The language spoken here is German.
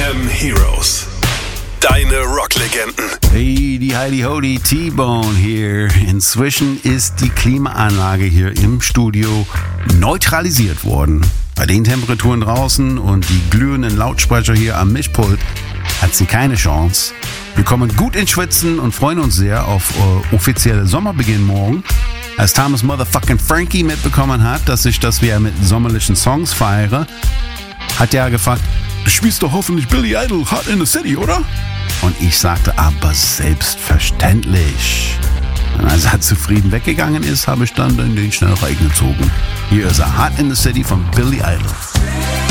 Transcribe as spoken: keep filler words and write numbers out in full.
M Heroes. Deine Rocklegenden. Hey, die Heidi Hody, T-Bone hier. Inzwischen ist die Klimaanlage hier im Studio neutralisiert worden. Bei den Temperaturen draußen und die glühenden Lautsprecher hier am Mischpult hat sie keine Chance. Wir kommen gut ins Schwitzen und freuen uns sehr auf äh, offizielle Sommerbeginn morgen. Als Thomas Motherfucking Frankie mitbekommen hat, dass ich das wieder mit sommerlichen Songs feiere, hat er gefragt, du spielst doch hoffentlich Billy Idol Hot in the City, oder? Und ich sagte, aber selbstverständlich. Und als er zufrieden weggegangen ist, habe ich dann den schnell reingezogen. Hier ist er, Hot in the City von Billy Idol.